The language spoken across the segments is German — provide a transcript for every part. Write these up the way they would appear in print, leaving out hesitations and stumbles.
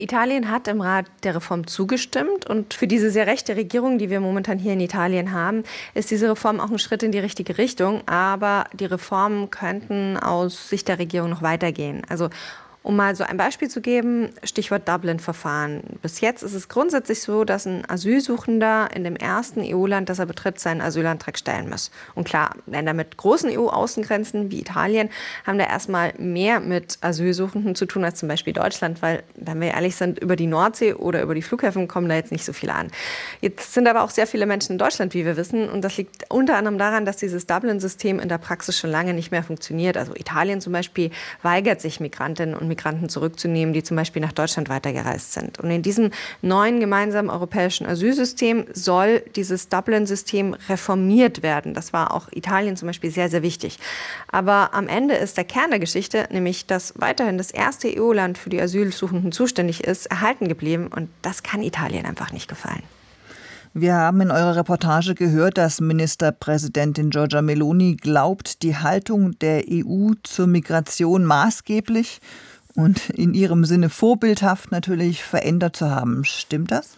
Italien hat im Rat der Reform zugestimmt und für diese sehr rechte Regierung, die wir momentan hier in Italien haben, ist diese Reform auch ein Schritt in die richtige Richtung. Aber die Reformen könnten aus Sicht der Regierung noch weitergehen. Also um mal so ein Beispiel zu geben, Stichwort Dublin-Verfahren. Bis jetzt ist es grundsätzlich so, dass ein Asylsuchender in dem ersten EU-Land, das er betritt, seinen Asylantrag stellen muss. Und klar, Länder mit großen EU-Außengrenzen wie Italien haben da erstmal mehr mit Asylsuchenden zu tun als zum Beispiel Deutschland, weil, wenn wir ehrlich sind, über die Nordsee oder über die Flughäfen kommen da jetzt nicht so viele an. Jetzt sind aber auch sehr viele Menschen in Deutschland, wie wir wissen. Und das liegt unter anderem daran, dass dieses Dublin-System in der Praxis schon lange nicht mehr funktioniert. Also Italien zum Beispiel weigert sich, Migrantinnen und Migranten zurückzunehmen, die zum Beispiel nach Deutschland weitergereist sind. Und in diesem neuen gemeinsamen europäischen Asylsystem soll dieses Dublin-System reformiert werden. Das war auch Italien zum Beispiel sehr, sehr wichtig. Aber am Ende ist der Kern der Geschichte, nämlich dass weiterhin das erste EU-Land für die Asylsuchenden zuständig ist, erhalten geblieben. Und das kann Italien einfach nicht gefallen. Wir haben in eurer Reportage gehört, dass Ministerpräsidentin Giorgia Meloni glaubt, die Haltung der EU zur Migration maßgeblich und in ihrem Sinne vorbildhaft natürlich verändert zu haben. Stimmt das?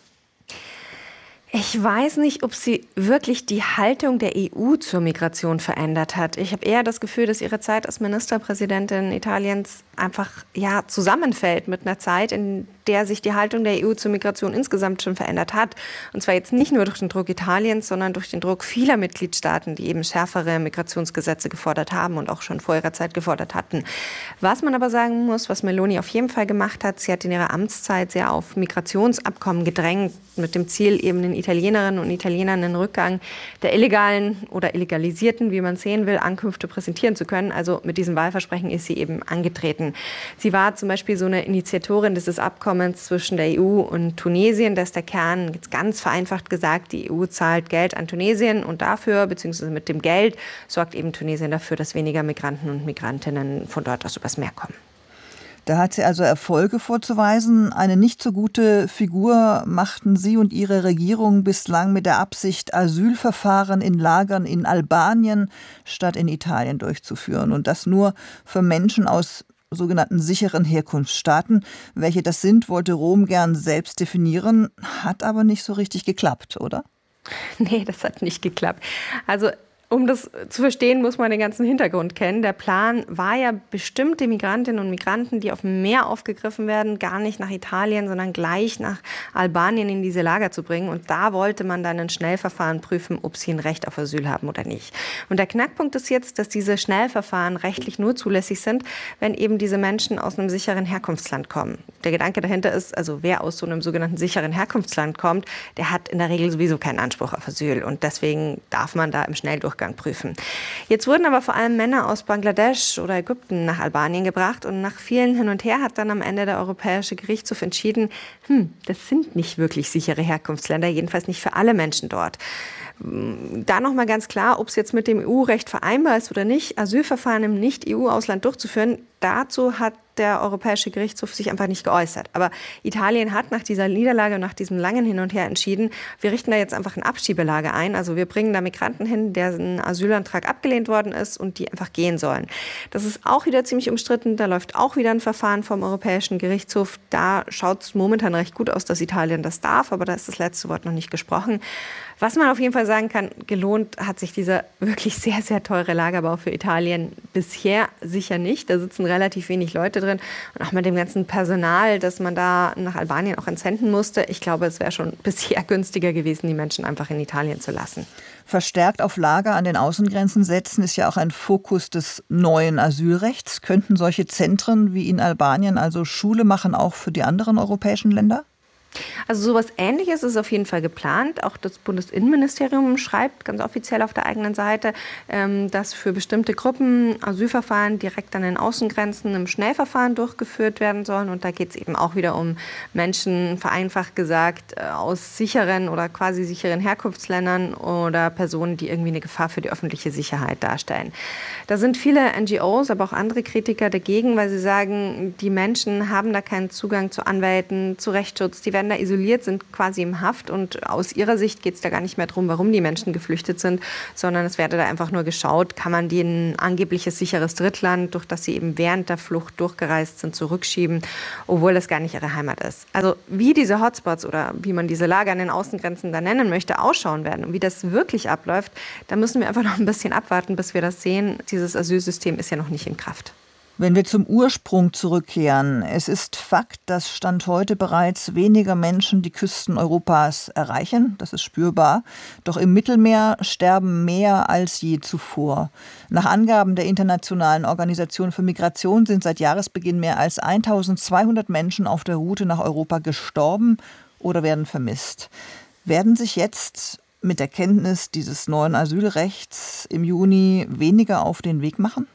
Ich weiß nicht, ob sie wirklich die Haltung der EU zur Migration verändert hat. Ich habe eher das Gefühl, dass ihre Zeit als Ministerpräsidentin Italiens einfach zusammenfällt mit einer Zeit, in der sich die Haltung der EU zur Migration insgesamt schon verändert hat. Und zwar jetzt nicht nur durch den Druck Italiens, sondern durch den Druck vieler Mitgliedstaaten, die eben schärfere Migrationsgesetze gefordert haben und auch schon vor ihrer Zeit gefordert hatten. Was man aber sagen muss, was Meloni auf jeden Fall gemacht hat, sie hat in ihrer Amtszeit sehr auf Migrationsabkommen gedrängt, mit dem Ziel, eben den Italienerinnen und Italienern den Rückgang der illegalen oder illegalisierten, wie man sehen will, Ankünfte präsentieren zu können. Also mit diesem Wahlversprechen ist sie eben angetreten. Sie war zum Beispiel so eine Initiatorin dieses Abkommens zwischen der EU und Tunesien. Das ist der Kern, jetzt ganz vereinfacht gesagt, die EU zahlt Geld an Tunesien und dafür, beziehungsweise mit dem Geld, sorgt eben Tunesien dafür, dass weniger Migranten und Migrantinnen von dort aus übers Meer kommen. Da hat sie also Erfolge vorzuweisen. Eine nicht so gute Figur machten Sie und Ihre Regierung bislang mit der Absicht, Asylverfahren in Lagern in Albanien statt in Italien durchzuführen. Und das nur für Menschen aus sogenannten sicheren Herkunftsstaaten. Welche das sind, wollte Rom gern selbst definieren, hat aber nicht so richtig geklappt, oder? Nee, das hat nicht geklappt. Also um das zu verstehen, muss man den ganzen Hintergrund kennen. Der Plan war ja, bestimmte Migrantinnen und Migranten, die auf dem Meer aufgegriffen werden, gar nicht nach Italien, sondern gleich nach Albanien in diese Lager zu bringen. Und da wollte man dann ein Schnellverfahren prüfen, ob sie ein Recht auf Asyl haben oder nicht. Und der Knackpunkt ist jetzt, dass diese Schnellverfahren rechtlich nur zulässig sind, wenn eben diese Menschen aus einem sicheren Herkunftsland kommen. Der Gedanke dahinter ist, also wer aus so einem sogenannten sicheren Herkunftsland kommt, der hat in der Regel sowieso keinen Anspruch auf Asyl. Und deswegen darf man da im Schnelldurchgang prüfen. Jetzt wurden aber vor allem Männer aus Bangladesch oder Ägypten nach Albanien gebracht und nach vielen Hin und Her hat dann am Ende der Europäische Gerichtshof entschieden, das sind nicht wirklich sichere Herkunftsländer, jedenfalls nicht für alle Menschen dort. Da nochmal ganz klar, ob es jetzt mit dem EU-Recht vereinbar ist oder nicht, Asylverfahren im Nicht-EU-Ausland durchzuführen, dazu hat der Europäische Gerichtshof sich einfach nicht geäußert. Aber Italien hat nach dieser Niederlage und nach diesem langen Hin und Her entschieden, wir richten da jetzt einfach ein Abschiebelager ein. Also wir bringen da Migranten hin, deren Asylantrag abgelehnt worden ist und die einfach gehen sollen. Das ist auch wieder ziemlich umstritten. Da läuft auch wieder ein Verfahren vom Europäischen Gerichtshof. Da schaut es momentan recht gut aus, dass Italien das darf, aber da ist das letzte Wort noch nicht gesprochen. Was man auf jeden Fall sagen kann, gelohnt hat sich dieser wirklich sehr, sehr teure Lagerbau für Italien bisher sicher nicht. Da sitzen relativ wenig Leute drin. Und auch mit dem ganzen Personal, das man da nach Albanien auch entsenden musste. Ich glaube, es wäre schon bisher günstiger gewesen, die Menschen einfach in Italien zu lassen. Verstärkt auf Lager an den Außengrenzen setzen ist ja auch ein Fokus des neuen Asylrechts. Könnten solche Zentren wie in Albanien also Schule machen, auch für die anderen europäischen Länder? Also sowas Ähnliches ist auf jeden Fall geplant. Auch das Bundesinnenministerium schreibt ganz offiziell auf der eigenen Seite, dass für bestimmte Gruppen Asylverfahren direkt an den Außengrenzen im Schnellverfahren durchgeführt werden sollen. Und da geht es eben auch wieder um Menschen, vereinfacht gesagt, aus sicheren oder quasi sicheren Herkunftsländern oder Personen, die irgendwie eine Gefahr für die öffentliche Sicherheit darstellen. Da sind viele NGOs, aber auch andere Kritiker dagegen, weil sie sagen, die Menschen haben da keinen Zugang zu Anwälten, zu Rechtsschutz, die werden werden da isoliert, sind quasi im Haft und aus ihrer Sicht geht es da gar nicht mehr darum, warum die Menschen geflüchtet sind, sondern es werde da einfach nur geschaut, kann man die in ein angebliches sicheres Drittland, durch das sie eben während der Flucht durchgereist sind, zurückschieben, obwohl das gar nicht ihre Heimat ist. Also wie diese Hotspots oder wie man diese Lager an den Außengrenzen da nennen möchte, ausschauen werden und wie das wirklich abläuft, da müssen wir einfach noch ein bisschen abwarten, bis wir das sehen. Dieses Asylsystem ist ja noch nicht in Kraft. Wenn wir zum Ursprung zurückkehren, es ist Fakt, dass Stand heute bereits weniger Menschen die Küsten Europas erreichen. Das ist spürbar. Doch im Mittelmeer sterben mehr als je zuvor. Nach Angaben der Internationalen Organisation für Migration sind seit Jahresbeginn mehr als 1200 Menschen auf der Route nach Europa gestorben oder werden vermisst. Werden sich jetzt mit der Kenntnis dieses neuen Asylrechts im Juni weniger auf den Weg machen?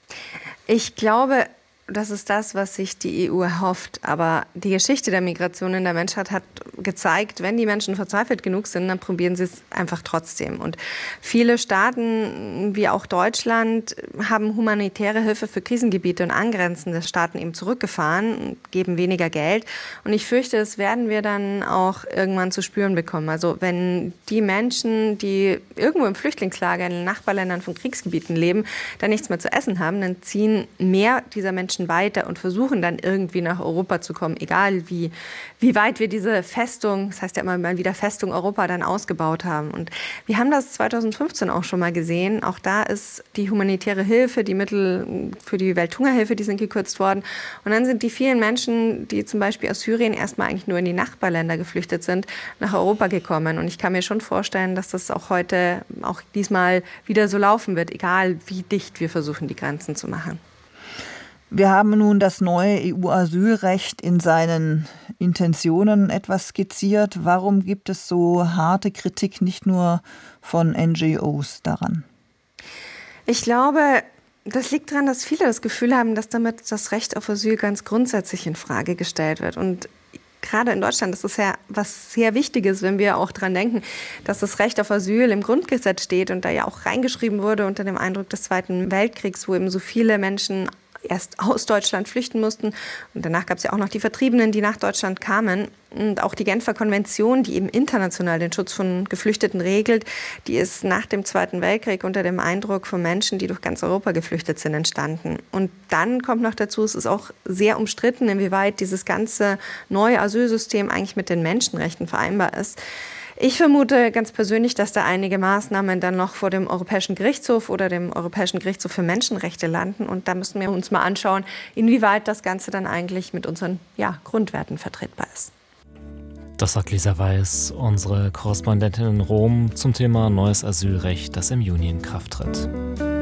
Ich glaube, das ist das, was sich die EU erhofft. Aber die Geschichte der Migration in der Menschheit hat gezeigt, wenn die Menschen verzweifelt genug sind, dann probieren sie es einfach trotzdem. Und viele Staaten, wie auch Deutschland, haben humanitäre Hilfe für Krisengebiete und angrenzende Staaten eben zurückgefahren und geben weniger Geld. Und ich fürchte, das werden wir dann auch irgendwann zu spüren bekommen. Also wenn die Menschen, die irgendwo im Flüchtlingslager in den Nachbarländern von Kriegsgebieten leben, da nichts mehr zu essen haben, dann ziehen mehr dieser Menschen weiter und versuchen dann irgendwie nach Europa zu kommen, egal wie weit wir diese Festung, das heißt ja immer mal wieder Festung Europa, dann ausgebaut haben. Und wir haben das 2015 auch schon mal gesehen. Auch da ist die humanitäre Hilfe, die Mittel für die Welthungerhilfe, die sind gekürzt worden. Und dann sind die vielen Menschen, die zum Beispiel aus Syrien erstmal eigentlich nur in die Nachbarländer geflüchtet sind, nach Europa gekommen. Und ich kann mir schon vorstellen, dass das auch heute, auch diesmal wieder so laufen wird, egal wie dicht wir versuchen, die Grenzen zu machen. Wir haben nun das neue EU-Asylrecht in seinen Intentionen etwas skizziert. Warum gibt es so harte Kritik nicht nur von NGOs daran? Ich glaube, das liegt daran, dass viele das Gefühl haben, dass damit das Recht auf Asyl ganz grundsätzlich in Frage gestellt wird. Und gerade in Deutschland ist es ja was sehr Wichtiges, wenn wir auch daran denken, dass das Recht auf Asyl im Grundgesetz steht und da ja auch reingeschrieben wurde unter dem Eindruck des Zweiten Weltkriegs, wo eben so viele Menschen erst aus Deutschland flüchten mussten. Und danach gab es ja auch noch die Vertriebenen, die nach Deutschland kamen. Und auch die Genfer Konvention, die eben international den Schutz von Geflüchteten regelt, die ist nach dem Zweiten Weltkrieg unter dem Eindruck von Menschen, die durch ganz Europa geflüchtet sind, entstanden. Und dann kommt noch dazu, es ist auch sehr umstritten, inwieweit dieses ganze neue Asylsystem eigentlich mit den Menschenrechten vereinbar ist. Ich vermute ganz persönlich, dass da einige Maßnahmen dann noch vor dem Europäischen Gerichtshof oder dem Europäischen Gerichtshof für Menschenrechte landen. Und da müssen wir uns mal anschauen, inwieweit das Ganze dann eigentlich mit unseren Grundwerten vertretbar ist. Das sagt Lisa Weiß, unsere Korrespondentin in Rom, zum Thema neues Asylrecht, das im Juni in Kraft tritt.